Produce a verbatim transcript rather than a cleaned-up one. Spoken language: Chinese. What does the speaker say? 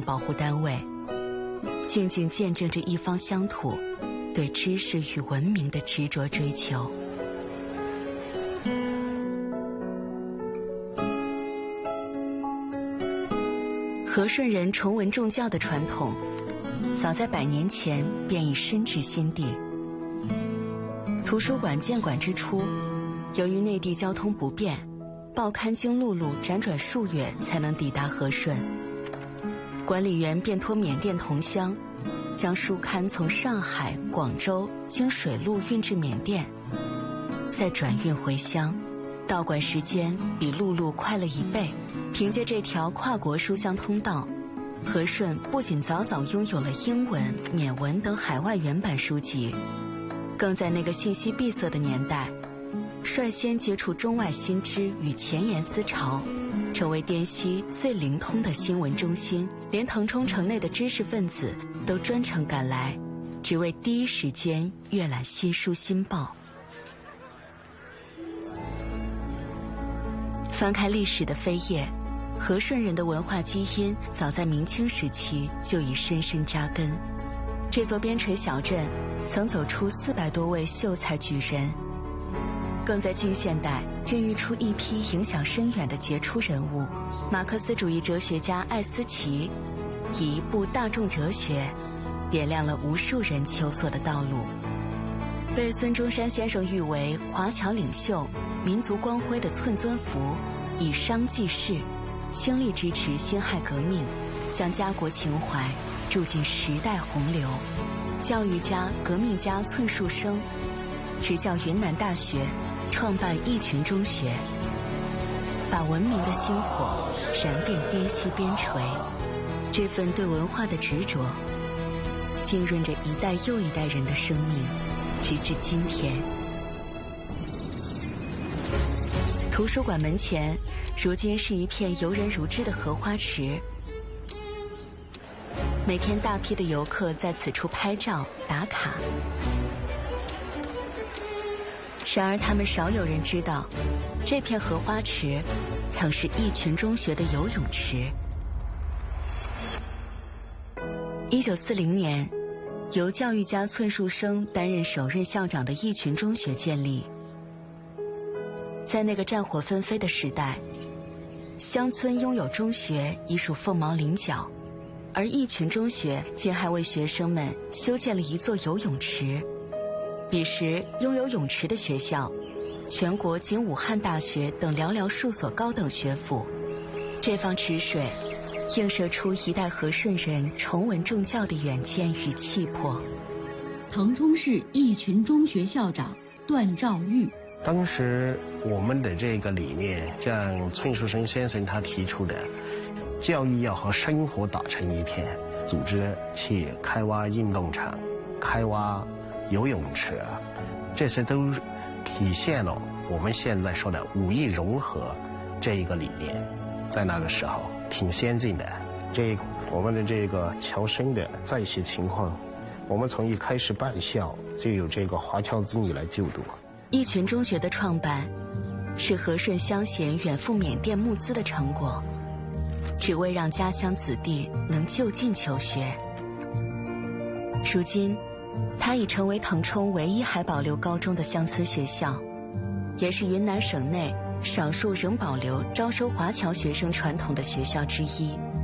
保护单位，静静见证着一方乡土对知识与文明的执着追求。和顺人崇文重教的传统，早在百年前便已深植心地。图书馆建馆之初，由于内地交通不便，报刊经陆路辗转数月才能抵达和顺。管理员便托缅甸同乡，将书刊从上海、广州经水路运至缅甸，再转运回乡，到馆时间比陆路快了一倍。凭借这条跨国书香通道，和顺不仅早早拥有了英文、缅文等海外原版书籍，更在那个信息闭塞的年代，率先接触中外新知与前沿思潮，成为滇西最灵通的新闻中心。连腾冲城内的知识分子都专程赶来，只为第一时间阅览新书新报。翻开历史的扉页，和顺人的文化基因早在明清时期就已深深扎根。这座边陲小镇曾走出四百多位秀才举人，更在近现代孕育出一批影响深远的杰出人物。马克思主义哲学家艾思奇以一部《大众哲学》点亮了无数人求索的道路。被孙中山先生誉为华侨领袖、民族光辉的寸尊福，以商济世，倾力支持辛亥革命，将家国情怀注进时代洪流。教育家、革命家寸树生执教云南大学，创办义群中学，把文明的星火燃遍滇西边陲。这份对文化的执着，浸润着一代又一代人的生命，直至今天。图书馆门前，如今是一片游人如织的荷花池。每天大批的游客在此处拍照打卡。然而他们少有人知道，这片荷花池曾是义群中学的游泳池。一九四零年，由教育家寸树生担任首任校长的义群中学建立。在那个战火纷飞的时代，乡村拥有中学已属凤毛麟角，而义群中学竟还为学生们修建了一座游泳池。彼时拥有泳池的学校，全国仅武汉大学等寥寥数所高等学府。这方池水映射出一代和顺人崇文重教的远见与气魄。 腾冲市义群中学校长段兆玉， 当时我们的这个理念，像寸树生先生他提出的，教育要和生活打成一片，组织去开挖运动场、开挖游泳池，这些都体现了我们现在说的五艺融合这一个理念，在那个时候挺先进的。这我们的这个侨生的在学情况，我们从一开始办校就有这个华侨子女来就读。 义群中学的创办是和顺乡贤远赴缅甸募资的成果，只为让家乡子弟能就近求学。如今它已成为腾冲唯一还保留高中的乡村学校，也是云南省内少数仍保留招收华侨学生传统的学校之一。